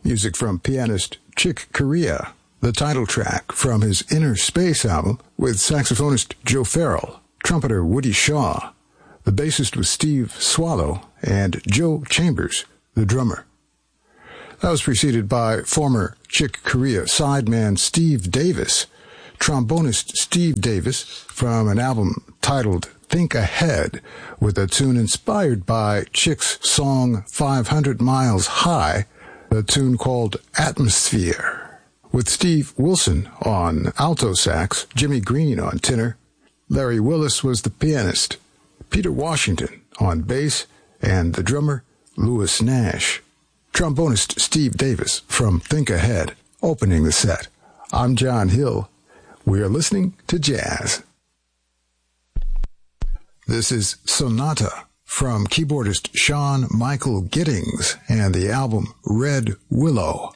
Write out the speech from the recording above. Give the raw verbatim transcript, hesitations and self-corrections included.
Music from pianist Chick Corea, the title track from his Inner Space album with saxophonist Joe Farrell, trumpeter Woody Shaw. The bassist was Steve Swallow, and Joe Chambers, the drummer. That was preceded by former Chick Corea sideman Steve Davis, trombonist Steve Davis, from an album titled Think Ahead, with a tune inspired by Chick's song five hundred miles High, a tune called Atmosphere, with Steve Wilson on alto sax, Jimmy Green on tenor. Larry Willis was the pianist, Peter Washington on bass, and the drummer, Louis Nash. Trombonist Steve Davis from Think Ahead, opening the set. I'm John Hill. We are listening to jazz. This is Sonata from keyboardist Sean Michael Giddings and the album Red Willow.